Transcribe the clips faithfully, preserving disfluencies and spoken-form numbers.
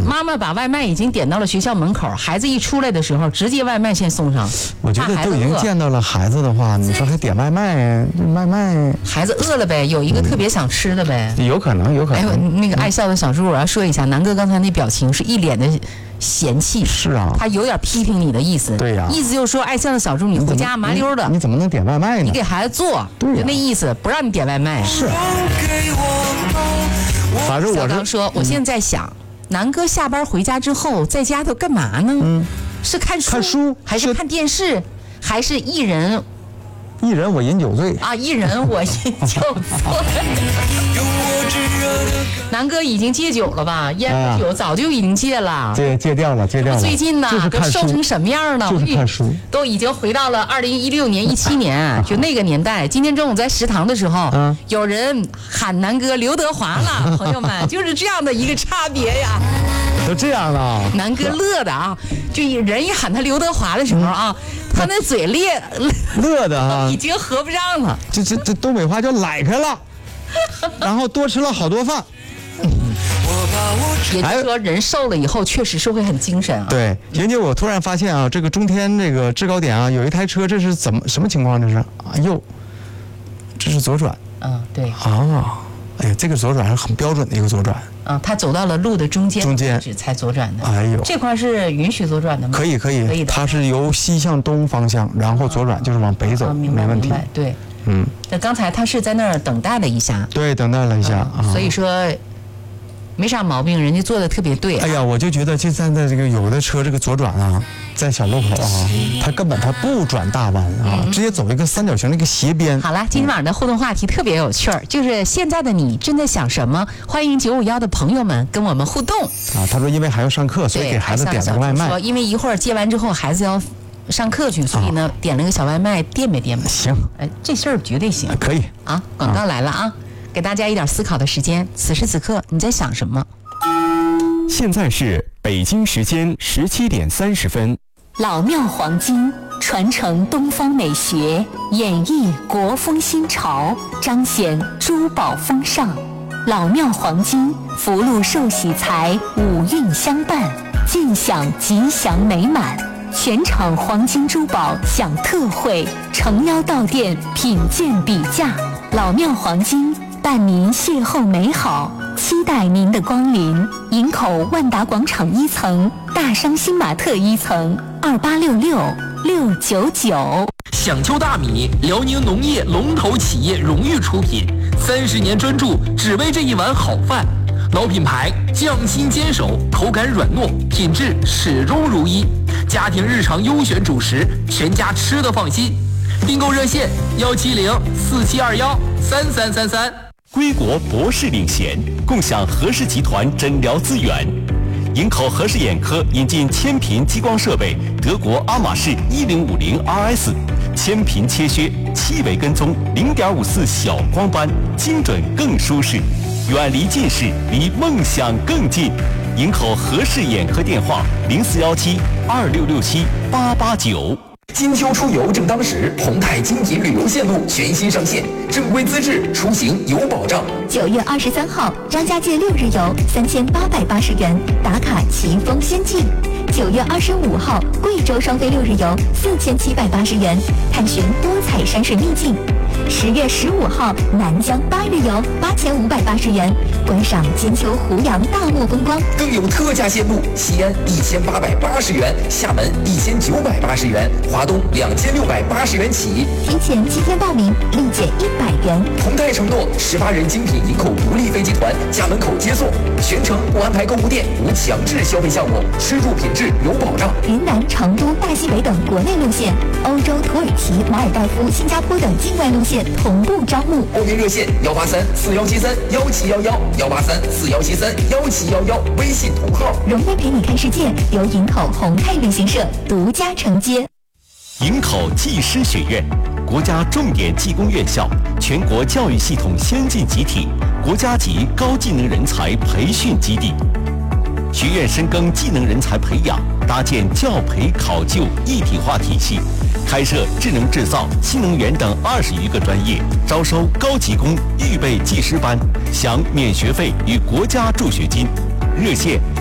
妈妈把外卖已经点到了学校门口，孩子一出来的时候，直接外卖先送上。 我觉得都已经见到了孩子的话，你说还点外卖，外卖孩子饿了呗，有一个特别想吃的呗。 嗯、有可能，有可能。 哎，那个爱笑的小猪，我要说一下，南哥刚才那表情是一脸的嫌弃。 是啊， 他有点批评你的意思。 对呀、啊， 意思就是说，爱笑的小猪，你回家麻溜的， 你怎么能点外卖呢？ 你给孩子做， 对呀、啊， 那意思不让你点外卖。 是、啊。反正我是。小刚说，我现在想。嗯南哥下班回家之后，在家头干嘛呢？ 嗯， 是看书， 看书还是看电视，还是一人？ 一人我饮酒醉啊！一人我饮酒醉。南哥已经戒酒了吧？烟和酒早就已经戒了， 戒戒掉了，戒掉了。 最近呢，都瘦成什么样呢？ 就是看书， 都已经回到了二零一六年、一七年，就那个年代。今天中午在食堂的时候， 嗯、 有人喊南哥刘德华了，朋友们，就是这样的一个差别呀。 都这样了， 南哥乐的啊，就人一喊他刘德华的时候啊，嗯、他那嘴裂乐的啊， 已经合不上了。 这这这东北话叫来开了，然后多吃了好多饭。 嗯、也就是说，人瘦了以后确实是会很精神啊。 对，莹姐，我突然发现啊，这个中天这个制高点啊，有一台车，这是怎么什么情况？这是啊，右，这是左转。 嗯，对。 啊。哎呀，这个左转是很标准的一个左转。 啊，他走到了路的中间， 中间才左转的。 哎呦， 这块是允许左转的吗？ 可以，可以， 可以的。 它是由西向东方向，然后左转就是往北走， 啊、明白没问题。 对， 嗯。 那刚才他是在那儿等待了一下。 对，等待了一下。 啊、所以说。没啥毛病，人家做的特别对、啊。 哎呀，我就觉得就站在这个有的车这个左转啊，在小路口啊，它根本它不转大弯啊，嗯、直接走一个三角形的一个斜边。 好了，今天晚上的互动话题特别有趣儿，就是现在的你正在想什么？欢迎九五幺的朋友们跟我们互动。 啊，他说因为还要上课，所以给孩子点了个外卖。 说因为一会儿接完之后孩子要上课去，所以呢、啊、点了个小外卖垫呗垫呗。 行， 哎，这事儿绝对行。 可以啊，广告来了啊。啊给大家一点思考的时间，此时此刻你在想什么？ 现在是北京时间十七点三十分。 老庙黄金传承东方美学，演绎国风新潮，彰显珠宝风尚。老庙黄金福禄寿喜财，五运相伴，尽享吉祥美满。全场黄金珠宝享特惠，诚邀到店品鉴比价。老庙黄金伴您邂逅美好，期待您的光临。营口万达广场一层，大商新玛特一层，二八六六六九九。 响丘大米，辽宁农业龙头企业荣誉出品，三十年专注，只为这一碗好饭。老品牌，匠心坚守，口感软糯，品质始终如一。家庭日常优选主食，全家吃得放心。订购热线：幺七零四七二幺三三三三。 归国博士领衔，共享和氏集团诊疗资源。营口和氏眼科引进千频激光设备，德国阿玛仕一零五零 R S， 千频切削，七维跟踪，零点五四小光斑，精准更舒适，远离近视，离梦想更近。营口和氏眼科电话：零四幺七二六六七八八九。 金秋出游正当时，宏泰精品旅游线路全新上线，正规资质，出行有保障。 九月二十三号，张家界六日游三千八百八十元，打卡奇峰仙境。九月二十五号，贵州双飞六日游四千七百八十元，探寻多彩山水秘境。十月十五号，南疆八日游八千五百八十元，观赏金秋湖洋大漠风光。 更有特价线路，西安一千八百八十元，厦门一千九百八十元，华东两千六百八十元起。 提前七天报名，立减一百元。 宏泰承诺十八人精品营口独立飞机团家门口接送，全程不安排购物店，无强制消费项目，吃住品质有保障。 云南、成都、大西北等国内路线，欧洲、土耳其、马尔代夫、新加坡等境外路线同步招募。 报名热线：幺八三四幺七三幺七幺幺，幺八三四幺七三幺七幺幺，微信同号。 荣威陪你看世界由营口宏泰旅行社独家承接。 营口技师学院，国家重点技工院校，全国教育系统先进集体，国家级高技能人才培训基地。学院深耕技能人才培养，搭建教培考就一体化体系，开设智能制造、新能源等二十余个专业，招收高级工预备技师班，享免学费与国家助学金。热线零四幺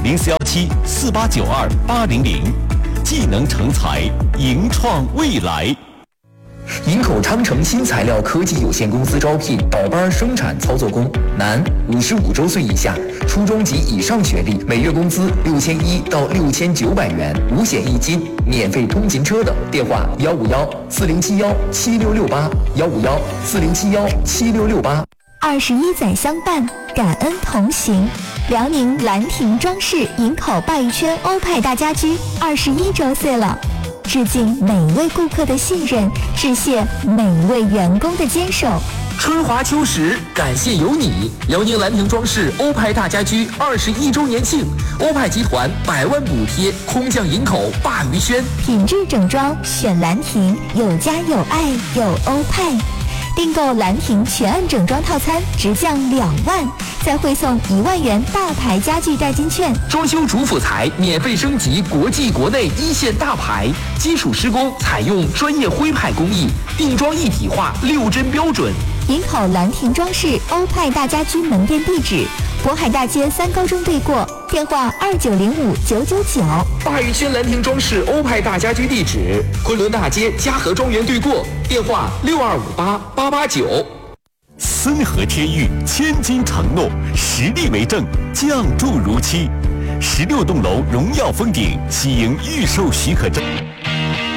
七四八九二八零零，技能成才，迎创未来。 营口昌城新材料科技有限公司招聘倒班生产操作工，男，五十五周岁以下，初中及以上学历，每月工资六千一到六千九百元，五险一金，免费通勤车等。电话：幺五幺四零七幺七六六八，幺五幺四零七幺七六六八。 二十一载相伴，感恩同行。辽宁兰亭装饰营口鲅鱼圈欧派大家居二十一周岁了。致敬每位顾客的信任，致谢每位员工的坚守。 春华秋实，感谢有你！辽宁兰亭装饰欧派大家居二十一周年庆，欧派集团百万补贴，空降营口鲅鱼轩， 品质整装选兰亭，有家有爱有欧派。订购兰亭全案整装套餐直降两万，再汇送一万元大牌家具代金券。 装修主辅材免费升级国际国内一线大牌，基础施工采用专业徽派工艺，定装一体化六针标准。 营口兰亭装饰欧派大家居门店地址：渤海大街三高中对过，电话二九零五九九九。 鲅鱼圈兰亭装饰欧派大家居地址：昆仑大街嘉禾庄园对过，电话六二五八八八九。 森河天域千金承诺，实力为证，降注如期。十六栋楼荣耀封顶，喜迎预售许可证。